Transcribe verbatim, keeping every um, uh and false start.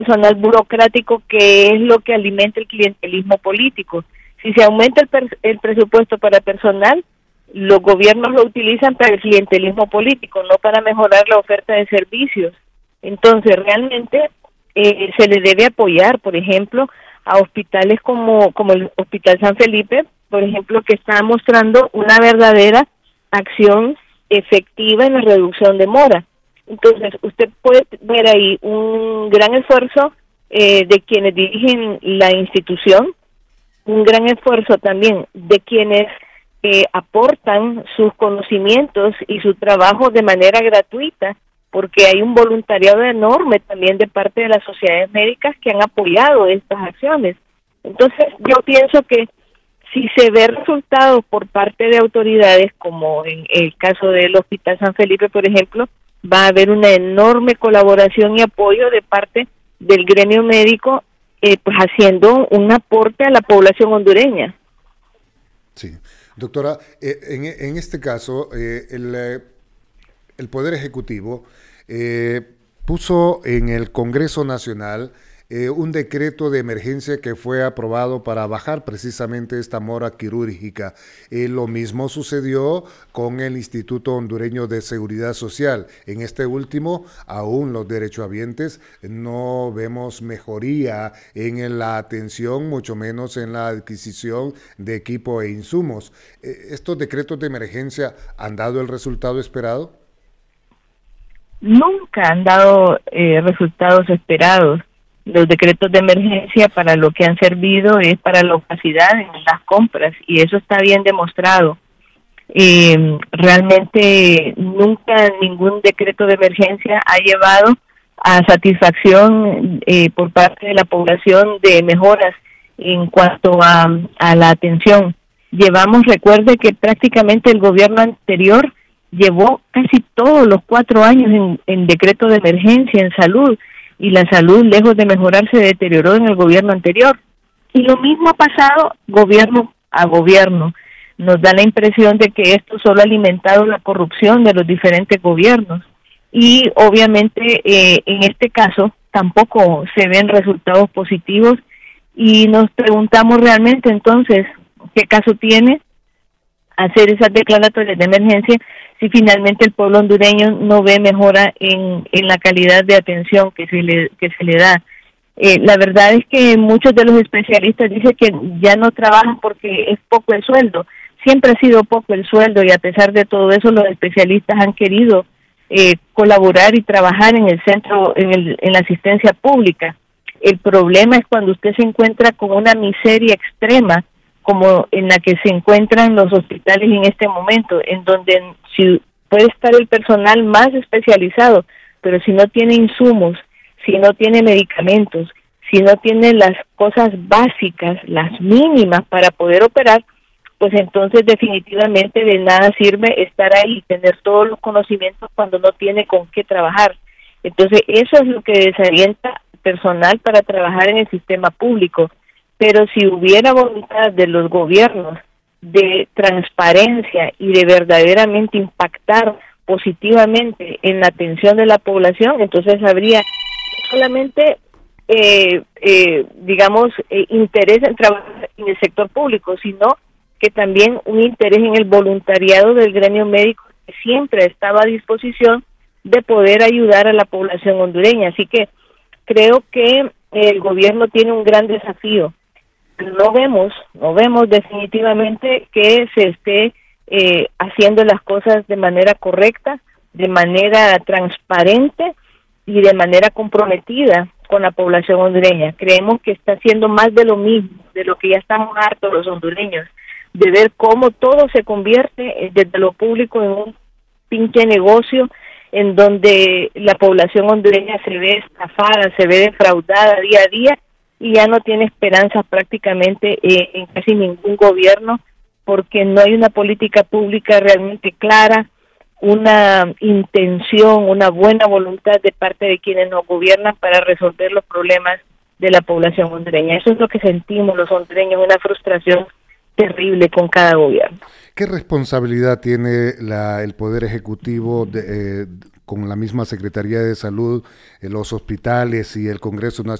personal burocrático que es lo que alimenta el clientelismo político. Si se aumenta el, per- el presupuesto para personal, los gobiernos lo utilizan para el clientelismo político, no para mejorar la oferta de servicios. Entonces, realmente eh, se le debe apoyar, por ejemplo, a hospitales como, como el Hospital San Felipe, por ejemplo, que está mostrando una verdadera acción efectiva en la reducción de mora. Entonces, usted puede ver ahí un gran esfuerzo eh, de quienes dirigen la institución, un gran esfuerzo también de quienes eh, aportan sus conocimientos y su trabajo de manera gratuita, porque hay un voluntariado enorme también de parte de las sociedades médicas que han apoyado estas acciones. Entonces, yo pienso que si se ve resultados por parte de autoridades, como en el caso del Hospital San Felipe, por ejemplo, va a haber una enorme colaboración y apoyo de parte del gremio médico, eh, pues haciendo un aporte a la población hondureña. Sí. Doctora, eh, en, en este caso, eh, el, eh, el Poder Ejecutivo eh, puso en el Congreso Nacional eh, un decreto de emergencia que fue aprobado para bajar precisamente esta mora quirúrgica. Eh, lo mismo sucedió con el Instituto Hondureño de Seguridad Social. En este último, aún los derechohabientes no vemos mejoría en la atención, mucho menos en la adquisición de equipo e insumos. Eh, ¿Estos decretos de emergencia han dado el resultado esperado? Nunca han dado eh, resultados esperados. Los decretos de emergencia para lo que han servido es para la opacidad en las compras, y eso está bien demostrado. Eh, realmente nunca ningún decreto de emergencia ha llevado a satisfacción eh, por parte de la población de mejoras en cuanto a, a la atención. Llevamos, recuerde que prácticamente el gobierno anterior llevó casi todos los cuatro años en, en decreto de emergencia en salud, y la salud, lejos de mejorar, se deterioró en el gobierno anterior. Y lo mismo ha pasado gobierno a gobierno. Nos da la impresión de que esto solo ha alimentado la corrupción de los diferentes gobiernos. Y obviamente eh, en este caso tampoco se ven resultados positivos, y nos preguntamos realmente entonces qué caso tiene hacer esas declaratorias de emergencia si finalmente el pueblo hondureño no ve mejora en, en la calidad de atención que se le, que se le da. Eh, la verdad es que muchos de los especialistas dicen que ya no trabajan porque es poco el sueldo. Siempre ha sido poco el sueldo, y a pesar de todo eso los especialistas han querido eh, colaborar y trabajar en el centro, en, el, en la asistencia pública. El problema es cuando usted se encuentra con una miseria extrema como en la que se encuentran los hospitales en este momento, en donde si puede estar el personal más especializado, pero si no tiene insumos, si no tiene medicamentos, si no tiene las cosas básicas, las mínimas para poder operar, pues entonces definitivamente de nada sirve estar ahí y tener todos los conocimientos cuando no tiene con qué trabajar. Entonces eso es lo que desalienta personal para trabajar en el sistema público. Pero si hubiera voluntad de los gobiernos de transparencia y de verdaderamente impactar positivamente en la atención de la población, entonces habría solamente, eh, eh, digamos, eh, interés en trabajar en el sector público, sino que también un interés en el voluntariado del gremio médico, que siempre estaba a disposición de poder ayudar a la población hondureña. Así que creo que el gobierno tiene un gran desafío. No vemos, no vemos definitivamente que se esté eh, haciendo las cosas de manera correcta, de manera transparente y de manera comprometida con la población hondureña. Creemos que está haciendo más de lo mismo, de lo que ya estamos hartos los hondureños, de ver cómo todo se convierte eh, desde lo público en un pinche negocio, en donde la población hondureña se ve estafada, se ve defraudada día a día, y ya no tiene esperanzas prácticamente eh, en casi ningún gobierno, porque no hay una política pública realmente clara, una intención, una buena voluntad de parte de quienes nos gobiernan para resolver los problemas de la población hondureña. Eso es lo que sentimos los hondureños, una frustración terrible con cada gobierno. ¿Qué responsabilidad tiene la, el Poder Ejecutivo de, eh, con la misma Secretaría de Salud, eh, los hospitales y el Congreso Nacional